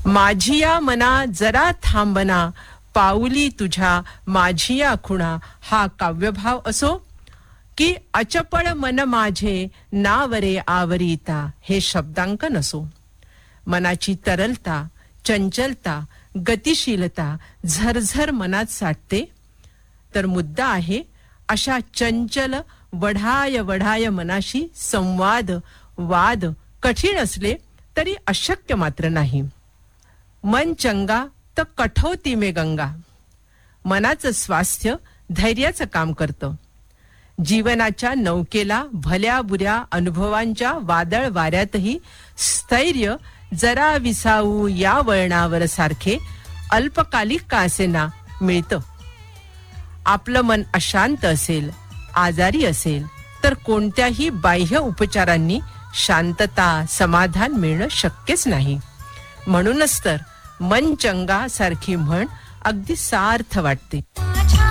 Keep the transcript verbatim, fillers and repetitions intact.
माझिया मना जरा थांबना, पाऊली तुझ्या माझिया खुणा, हा काव्यभाव असो की अचपळ मन माझे नावरे आवरीता, हे शब्दांकन असो. मनाची तरलता, चंचलता, गतिशीलता झरझर मनात साठते. तर मुद्दा आहे अशा चंचल वढाय वढाय मनाशी संवाद वाद कठीण असले तरी अशक्य मात्र नाही. मन चंगा तर कठवती मे गंगा. मनाचं स्वास्थ्य धैर्याचं काम करतं. जीवनाच्या नौकेला भल्या बुऱ्या अनुभवांच्या वादळ वाऱ्यातही स्थैर्य जरा विसावू या वळणावर सारखे अल्पकालिक का असेना मिळतं. आपलं मन अशांत असेल, आजारी असेल तर कोणत्याही बाह्य उपचारांनी शांतता समाधान मिळणं शक्यच नाही. म्हणूनच तर मन चंगा सारखी म्हण अगदी सार्थ वाटते.